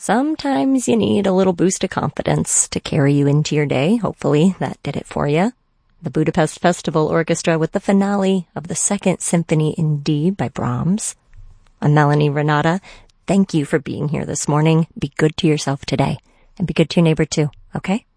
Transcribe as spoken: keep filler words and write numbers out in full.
Sometimes you need a little boost of confidence to carry you into your day. Hopefully that did it for you. The Budapest Festival Orchestra with the finale of the Second Symphony in D by Brahms. I'm Melanie Renata. Thank you for being here this morning. Be good to yourself today, and be good to your neighbor too, okay?